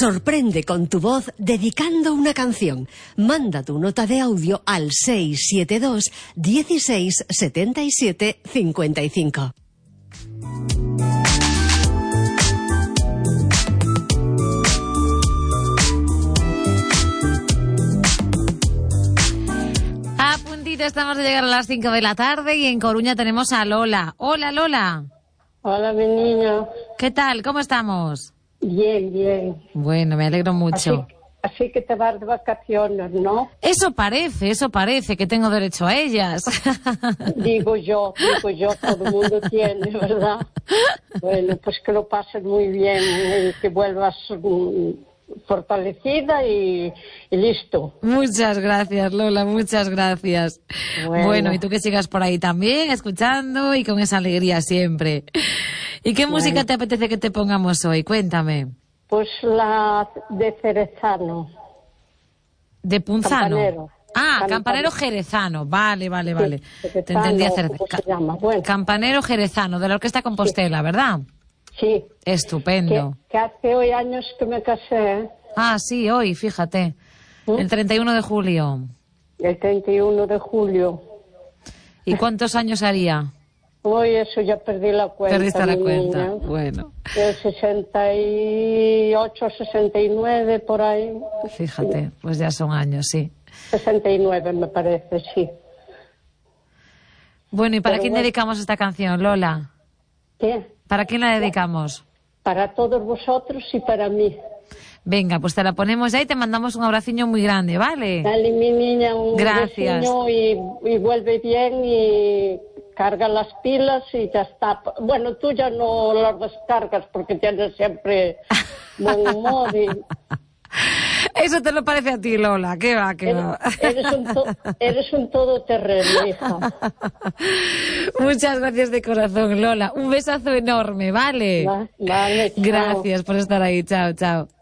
Sorprende con tu voz dedicando una canción. Manda tu nota de audio al 672 16 77 55. A puntito estamos de llegar a las 5 de la tarde y en Coruña tenemos a Lola. Hola, Lola. Hola, mi niño. ¿Qué tal? ¿Cómo estamos? Bien, bien. Bueno, me alegro mucho. Así que te vas de vacaciones, ¿no? Eso parece que tengo derecho a ellas. Digo yo, todo el mundo tiene, ¿verdad? Bueno, pues que lo pases muy bien, que vuelvas fortalecida y listo. Muchas gracias, Lola, muchas gracias. Bueno, y tú que sigas por ahí también, escuchando y con esa alegría siempre. ¿Y qué música te apetece que te pongamos hoy? Cuéntame. Pues la de Jerezano. ¿De Punzano? Campanero. Campanero jerezano. Vale. Sí, Te entendía ¿cómo se llama? Bueno. Campanero jerezano, de la Orquesta Compostela, ¿verdad? Sí. Estupendo. Que hace hoy años que me casé. Sí, hoy, fíjate. El 31 de julio. El 31 de julio. ¿Y cuántos años haría? Hoy eso ya perdí la cuenta. Perdiste la cuenta, niña. bueno. De 68, 69, por ahí. Fíjate, pues ya son años, sí. 69 me parece, sí. Bueno, ¿y para quién dedicamos esta canción, Lola? ¿Qué? ¿Para quién la dedicamos? Para todos vosotros y para mí. Venga, pues te la ponemos ya y te mandamos un abraciño muy grande, ¿vale? Dale, mi niña, un besiño y vuelve bien y carga las pilas y ya está. Bueno, tú ya no las descargas porque tienes siempre buen humor y... Eso te lo parece a ti, Lola. ¿Qué va? Eres un todoterreno, hija. Muchas gracias de corazón, Lola. Un besazo enorme, ¿vale? Vale, chao. Gracias por estar ahí. Chao, chao.